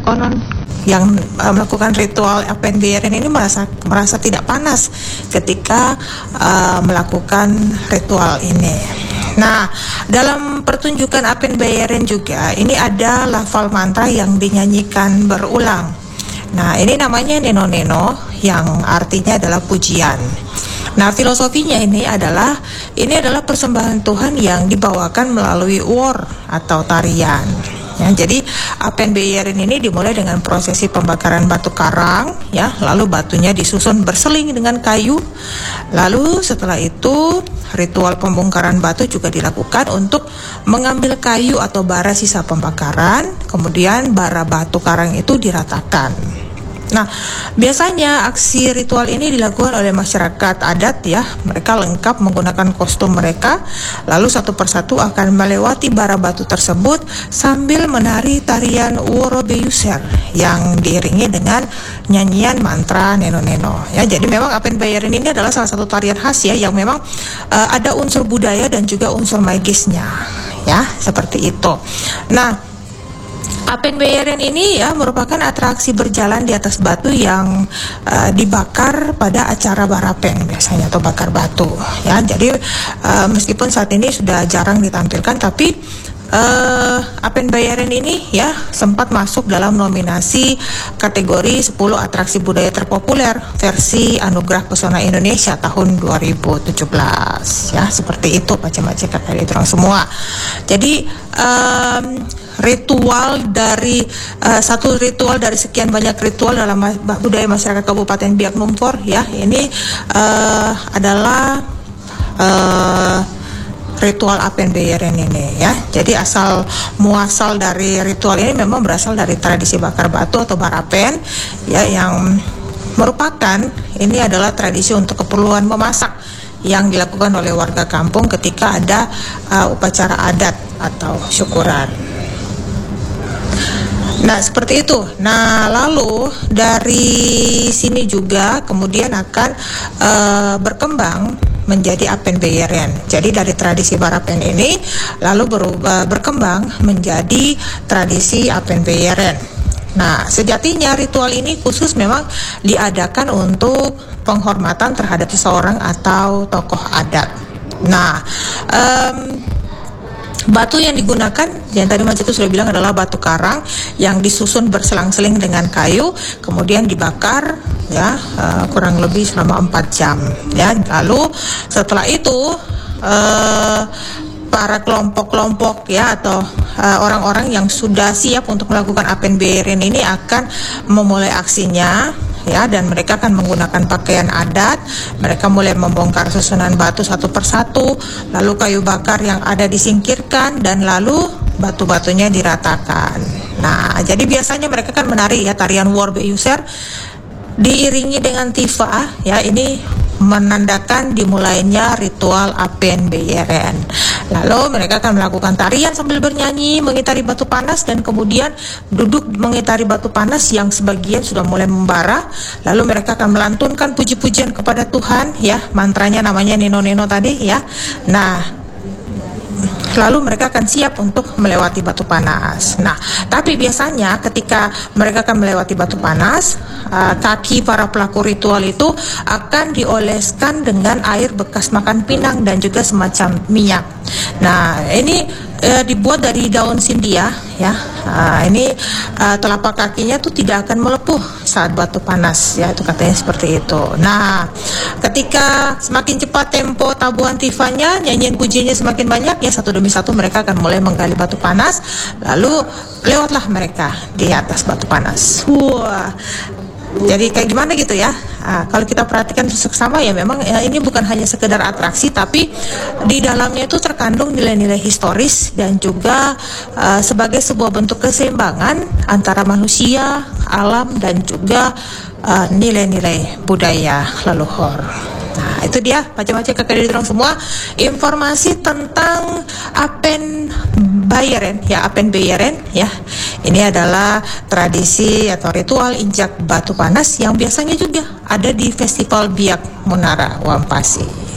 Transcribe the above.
konon yang melakukan ritual Apen Bayeren ini merasa tidak panas ketika melakukan ritual ini. Nah, dalam pertunjukan Apen Bayeren juga ini ada lafal mantra yang dinyanyikan berulang. Nah, ini namanya neno-neno yang artinya adalah pujian. Nah, filosofinya ini adalah persembahan Tuhan yang dibawakan melalui war atau tarian. Ya, jadi Apen Bayeren ini dimulai dengan prosesi pembakaran batu karang, ya, lalu batunya disusun berseling dengan kayu. Lalu setelah itu ritual pembongkaran batu juga dilakukan untuk mengambil kayu atau bara sisa pembakaran, kemudian bara batu karang itu diratakan. Nah, biasanya aksi ritual ini dilakukan oleh masyarakat adat, ya. Mereka lengkap menggunakan kostum mereka, lalu satu persatu akan melewati bara batu tersebut sambil menari tarian Worobeyuser yang diiringi dengan nyanyian mantra neno-neno. Ya, jadi memang Apen Bayeren ini adalah salah satu tarian khas, ya, yang memang ada unsur budaya dan juga unsur magisnya, ya, seperti itu. Nah, Apen Bayeren ini ya merupakan atraksi berjalan di atas batu yang dibakar pada acara barapen biasanya, atau bakar batu, ya. Jadi meskipun saat ini sudah jarang ditampilkan, tapi Apen Bayeren ini ya sempat masuk dalam nominasi kategori 10 atraksi budaya terpopuler versi Anugerah Pesona Indonesia tahun 2017, ya. Seperti itu macam-macam kata orang semua. Jadi satu ritual dari sekian banyak ritual dalam budaya masyarakat Kabupaten Biak Numfor, ya, ini adalah ritual Apen Bayeren ini, ya. Jadi asal muasal dari ritual ini memang berasal dari tradisi bakar batu atau barapen, ya, yang merupakan ini adalah tradisi untuk keperluan memasak yang dilakukan oleh warga kampung ketika ada upacara adat atau syukuran. Nah, seperti itu. Nah, lalu dari sini juga kemudian akan berkembang menjadi Apen Bayeren. Jadi dari tradisi barapen ini lalu berkembang menjadi tradisi Apen Bayeren. Nah, sejatinya ritual ini khusus memang diadakan untuk penghormatan terhadap seseorang atau tokoh adat. Nah, batu yang digunakan, yang tadi Mas itu sudah bilang, adalah batu karang yang disusun berselang-seling dengan kayu, kemudian dibakar, ya, kurang lebih selama 4 jam, ya. Lalu setelah itu para kelompok-kelompok, ya, atau orang-orang yang sudah siap untuk melakukan Apen Bayeren ini akan memulai aksinya, ya, dan mereka akan menggunakan pakaian adat. Mereka mulai membongkar susunan batu satu persatu, lalu kayu bakar yang ada disingkirkan, dan lalu batu-batunya diratakan. Nah, jadi biasanya mereka kan menari, ya, tarian Worobeyuser diiringi dengan tifa, ya. Ini menandakan dimulainya ritual Apen Bayeren. Lalu mereka akan melakukan tarian sambil bernyanyi, mengitari batu panas, dan kemudian duduk mengitari batu panas yang sebagian sudah mulai membara. Lalu mereka akan melantunkan puji-pujian kepada Tuhan, ya, mantranya namanya neno-neno tadi, ya. Nah, lalu mereka akan siap untuk melewati batu panas. Nah, tapi biasanya ketika mereka akan melewati batu panas, kaki para pelaku ritual itu akan dioleskan dengan air bekas makan pinang dan juga semacam minyak. Nah, ini dibuat dari daun sindia, ya. Ini telapak kakinya tuh tidak akan melepuh saat batu panas, ya, itu katanya seperti itu. Nah, ketika semakin cepat tempo tabuhan tifanya, nyanyian pujinya semakin banyak, ya, satu demi satu mereka akan mulai menggali batu panas, lalu lewatlah mereka di atas batu panas. Wah, jadi kayak gimana gitu, ya. Kalau kita perhatikan seksama, ya, memang ya, ini bukan hanya sekedar atraksi, tapi di dalamnya itu terkandung nilai-nilai historis dan juga sebagai sebuah bentuk keseimbangan antara manusia, alam, dan juga nilai-nilai budaya leluhur. Nah, itu dia macam-macam kakak dari orang semua informasi tentang Apen Bayeren, ya, Apen Bayeren, ya. Ini adalah tradisi atau ritual injak batu panas yang biasanya juga ada di Festival Biak Munara Wampasi.